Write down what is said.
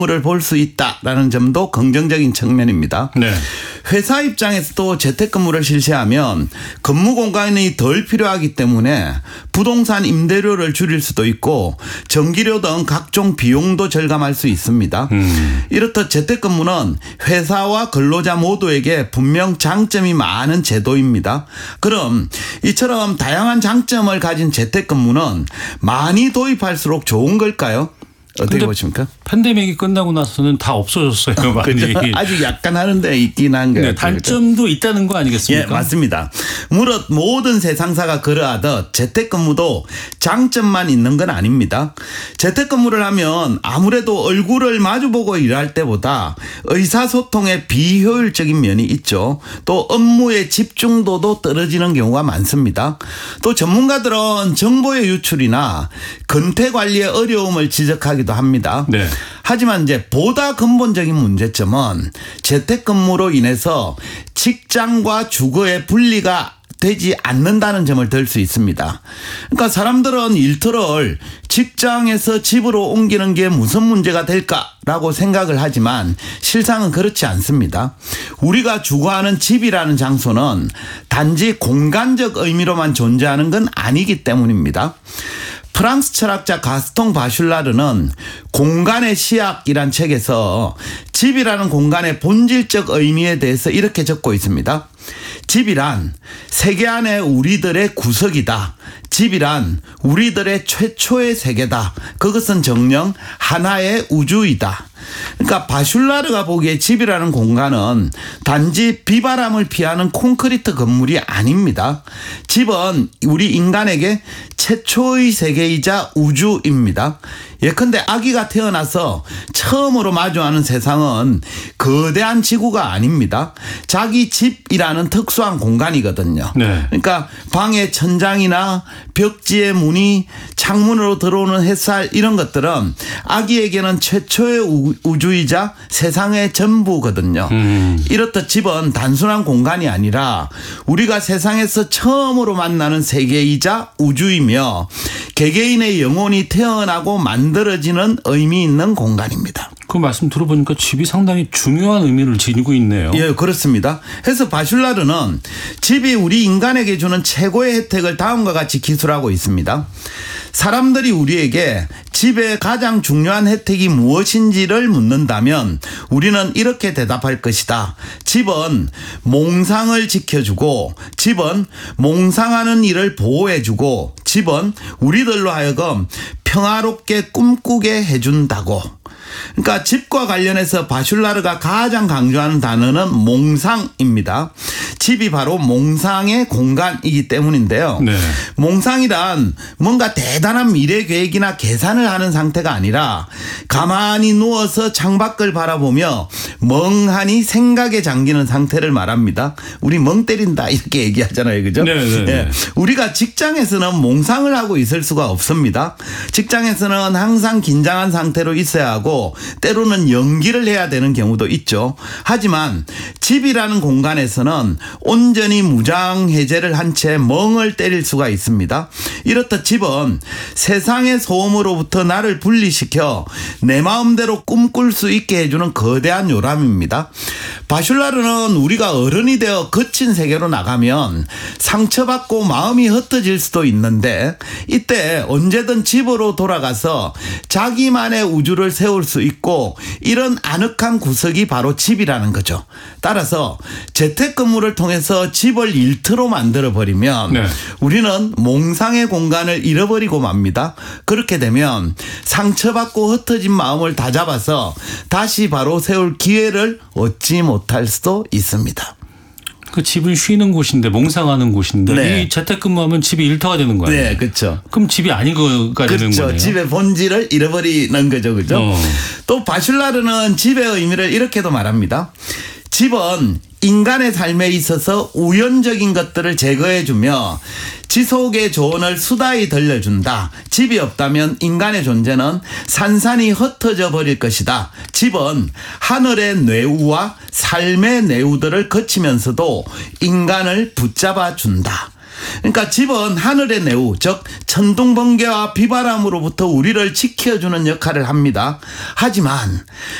를 볼 수 있다라는 점도 긍정적인 측면입니다. 네. 회사 입장에서도 재택근무를 실시하면 근무 공간이 덜 필요하기 때문에 부동산 임대료를 줄일 수도 있고 전기료 등 각종 비용도 절감할 수 있습니다. 이렇듯 재택근무는 회사와 근로자 모두에게 분명 장점이 많은 제도입니다. 그럼 이처럼 다양한 장점을 가진 재택근무는 많이 도입할수록 좋은 걸까요? 어떻게 보십니까? 팬데믹이 끝나고 나서는 다 없어졌어요. 많이. 아직 약간 하는데 있긴 한 거예요. 네, 단점도 있다는 거 아니겠습니까? 예, 맞습니다. 무릇 모든 세상사가 그러하듯 재택근무도 장점만 있는 건 아닙니다. 재택근무를 하면 아무래도 얼굴을 마주보고 일할 때보다 의사소통에 비효율적인 면이 있죠. 또 업무의 집중도도 떨어지는 경우가 많습니다. 또 전문가들은 정보의 유출이나 근태 관리의 어려움을 지적하기도 합니다. 네. 하지만 이제 보다 근본적인 문제점은 재택근무로 인해서 직장과 주거의 분리가 되지 않는다는 점을 들 수 있습니다. 그러니까 사람들은 일터를 직장에서 집으로 옮기는 게 무슨 문제가 될까라고 생각을 하지만 실상은 그렇지 않습니다. 우리가 주거하는 집이라는 장소는 단지 공간적 의미로만 존재하는 건 아니기 때문입니다. 프랑스 철학자 가스통 바슐라르는 공간의 시학이란 책에서 집이라는 공간의 본질적 의미에 대해서 이렇게 적고 있습니다. 집이란 세계 안에 우리들의 구석이다. 집이란 우리들의 최초의 세계다. 그것은 정녕 하나의 우주이다. 그러니까 바슐라르가 보기에 집이라는 공간은 단지 비바람을 피하는 콘크리트 건물이 아닙니다. 집은 우리 인간에게 최초의 세계이자 우주입니다. 예컨대 아기가 태어나서 처음으로 마주하는 세상은 거대한 지구가 아닙니다. 자기 집이라는 특수한 공간이거든요. 네. 그러니까 방의 천장이나 벽지의 문이 창문으로 들어오는 햇살 이런 것들은 아기에게는 최초의 우주이자 세상의 전부거든요. 이렇듯 집은 단순한 공간이 아니라 우리가 세상에서 처음으로 만나는 세계이자 우주이며 개개인의 영혼이 태어나고 만들어지는 의미 있는 공간입니다. 그 말씀 들어보니까 집이 상당히 중요한 의미를 지니고 있네요. 예, 그렇습니다. 해서 바슐라르는 집이 우리 인간에게 주는 최고의 혜택을 다음과 같이 기술하고 있습니다. 사람들이 우리에게 집의 가장 중요한 혜택이 무엇인지를 묻는다면 우리는 이렇게 대답할 것이다. 집은 몽상을 지켜주고, 집은 몽상하는 일을 보호해주고, 집은 우리들로 하여금 평화롭게 꿈꾸게 해준다고. 그러니까 집과 관련해서 바슐라르가 가장 강조하는 단어는 몽상입니다. 집이 바로 몽상의 공간이기 때문인데요. 네. 몽상이란 뭔가 대단한 미래 계획이나 계산을 하는 상태가 아니라 가만히 누워서 창밖을 바라보며 멍하니 생각에 잠기는 상태를 말합니다. 우리 멍 때린다 이렇게 얘기하잖아요. 그죠? 네, 네, 네. 예. 우리가 직장에서는 몽상을 하고 있을 수가 없습니다. 직장에서는 항상 긴장한 상태로 있어야 하고 때로는 연기를 해야 되는 경우도 있죠. 하지만 집이라는 공간에서는 온전히 무장해제를 한 채 멍을 때릴 수가 있습니다. 이렇듯 집은 세상의 소음으로부터 나를 분리시켜 내 마음대로 꿈꿀 수 있게 해주는 거대한 요람입니다. 바슐라르는 우리가 어른이 되어 거친 세계로 나가면 상처받고 마음이 흩어질 수도 있는데 이때 언제든 집으로 돌아가서 자기만의 우주를 세울 수 있고 이런 아늑한 구석이 바로 집이라는 거죠. 따라서 재택근무를 통해서 집을 일터로 만들어버리면 네. 우리는 몽상의 공간을 잃어버리고 맙니다. 그렇게 되면 상처받고 흩어진 마음을 다잡아서 다시 바로 세울 기회를 얻지 못할 수도 있습니다. 그 집은 쉬는 곳인데 몽상하는 곳인데 네. 이 재택근무하면 집이 일터가 되는 거 아니에요? 네, 그렇죠. 그럼 집이 아닌 거가 되는 그렇죠. 거네요. 집의 본질을 잃어버리는 거죠. 그죠? 또 바슐라르는 집의 의미를 이렇게도 말합니다. 집은 인간의 삶에 있어서 우연적인 것들을 제거해주며 지속의 조언을 수다히 들려준다. 집이 없다면 인간의 존재는 산산이 흩어져 버릴 것이다. 집은 하늘의 뇌우와 삶의 뇌우들을 거치면서도 인간을 붙잡아 준다. 그러니까 집은 하늘의 내우, 즉 천둥 번개와 비바람으로부터 우리를 지켜주는 역할을 합니다. 하지만